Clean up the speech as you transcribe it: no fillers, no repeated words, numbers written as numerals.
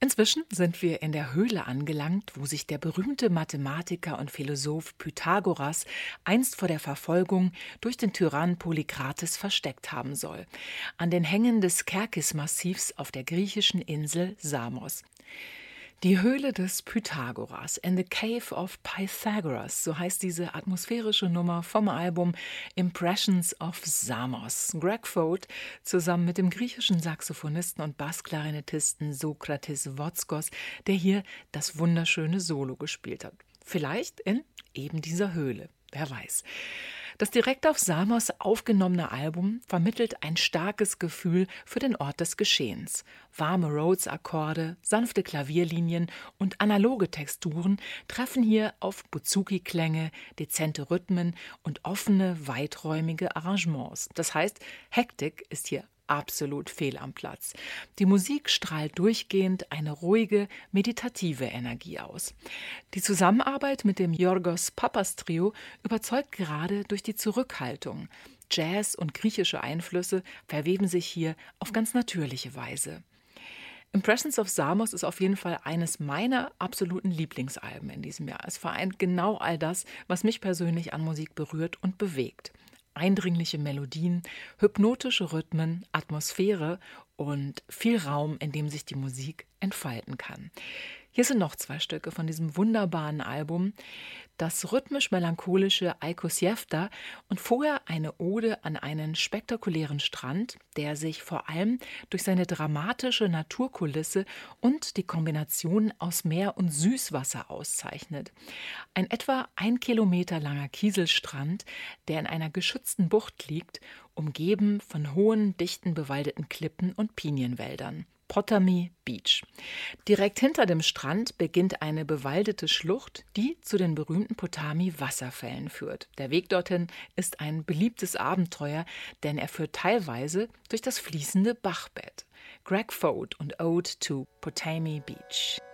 Inzwischen sind wir in der Höhle angelangt, wo sich der berühmte Mathematiker und Philosoph Pythagoras einst vor der Verfolgung durch den Tyrannen Polykrates versteckt haben soll, an den Hängen des Kerkis-Massivs auf der griechischen Insel Samos. Die Höhle des Pythagoras, in the Cave of Pythagoras, so heißt diese atmosphärische Nummer vom Album Impressions of Samos. Greg Foat zusammen mit dem griechischen Saxophonisten und Bassklarinettisten Sokratis Votzkos, der hier das wunderschöne Solo gespielt hat. Vielleicht in eben dieser Höhle, wer weiß. Das direkt auf Samos aufgenommene Album vermittelt ein starkes Gefühl für den Ort des Geschehens. Warme Rhodes-Akkorde, sanfte Klavierlinien und analoge Texturen treffen hier auf Bouzouki-Klänge, dezente Rhythmen und offene, weiträumige Arrangements. Das heißt, Hektik ist hier absolut fehl am Platz. Die Musik strahlt durchgehend eine ruhige, meditative Energie aus. Die Zusammenarbeit mit dem Yorgos Papas Trio überzeugt gerade durch die Zurückhaltung. Jazz und griechische Einflüsse verweben sich hier auf ganz natürliche Weise. Impressions of Samos ist auf jeden Fall eines meiner absoluten Lieblingsalben in diesem Jahr. Es vereint genau all das, was mich persönlich an Musik berührt und bewegt. Eindringliche Melodien, hypnotische Rhythmen, Atmosphäre und viel Raum, in dem sich die Musik entfalten kann. Hier sind noch 2 Stücke von diesem wunderbaren Album. Das rhythmisch-melancholische Aikos-Jefta und vorher eine Ode an einen spektakulären Strand, der sich vor allem durch seine dramatische Naturkulisse und die Kombination aus Meer und Süßwasser auszeichnet. Ein etwa 1 Kilometer langer Kieselstrand, der in einer geschützten Bucht liegt, umgeben von hohen, dichten bewaldeten Klippen und Pinienwäldern. Potami Beach. Direkt hinter dem Strand beginnt eine bewaldete Schlucht, die zu den berühmten Potami-Wasserfällen führt. Der Weg dorthin ist ein beliebtes Abenteuer, denn er führt teilweise durch das fließende Bachbett. Greg Foat und Ode to Potami Beach.